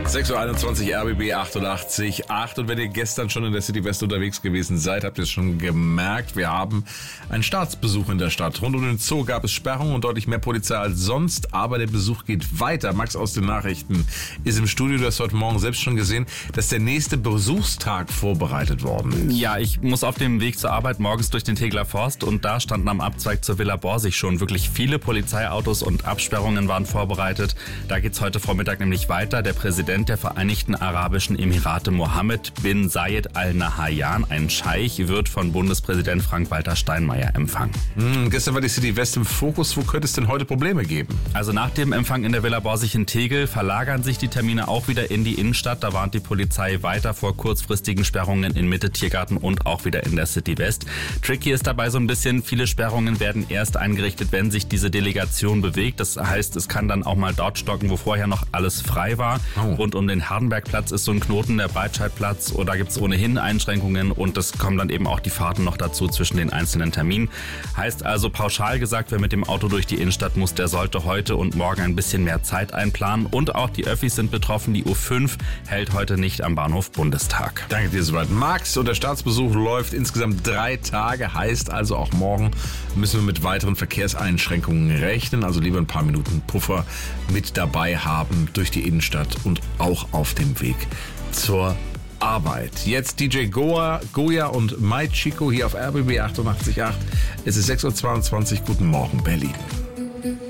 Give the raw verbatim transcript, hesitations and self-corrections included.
sechs Uhr einundzwanzig, R B B achtundachtzig Komma acht. Und wenn ihr gestern schon in der City West unterwegs gewesen seid, habt ihr es schon gemerkt, wir haben einen Staatsbesuch in der Stadt. Rund um den Zoo gab es Sperrungen und deutlich mehr Polizei als sonst, aber der Besuch geht weiter. Max aus den Nachrichten ist im Studio, du hast heute Morgen selbst schon gesehen, dass der nächste Besuchstag vorbereitet worden ist. Ja, ich muss auf dem Weg zur Arbeit morgens durch den Tegeler Forst und da standen am Abzweig zur Villa Borsig schon wirklich viele Polizeiautos und Absperrungen waren vorbereitet. Da geht's heute Vormittag nämlich weiter. Der Präsident der Vereinigten Arabischen Emirate Mohammed bin Zayed Al Nahyan, ein Scheich, wird von Bundespräsident Frank-Walter Steinmeier empfangen. Hm, gestern war die City West im Fokus. Wo könnte es denn heute Probleme geben? Also nach dem Empfang in der Villa Borsig in Tegel verlagern sich die Termine auch wieder in die Innenstadt. Da warnt die Polizei weiter vor kurzfristigen Sperrungen in Mitte, Tiergarten und auch wieder in der City West. Tricky ist dabei so ein bisschen, viele Sperrungen werden erst eingerichtet, wenn sich diese Delegation bewegt. Das heißt, es kann dann auch mal dort stocken, wo vorher noch alles frei war. Oh. Rund um den Hardenbergplatz ist so ein Knoten, der Breitscheidplatz, oder gibt es ohnehin Einschränkungen und es kommen dann eben auch die Fahrten noch dazu zwischen den einzelnen Terminen. Heißt also pauschal gesagt, wer mit dem Auto durch die Innenstadt muss, der sollte heute und morgen ein bisschen mehr Zeit einplanen und auch die Öffis sind betroffen. Die U fünf hält heute nicht am Bahnhof Bundestag. Danke dir soweit, Max. Und der Staatsbesuch läuft insgesamt drei Tage, heißt also auch morgen müssen wir mit weiteren Verkehrseinschränkungen rechnen, also lieber ein paar Minuten Puffer mit dabei haben durch die Innenstadt und auch auf dem Weg zur Arbeit. Jetzt D J Goa, Goya und Mai Chico hier auf R B B achtundachtzig Komma acht. Es ist sechs Uhr zweiundzwanzig. Guten Morgen, Berlin.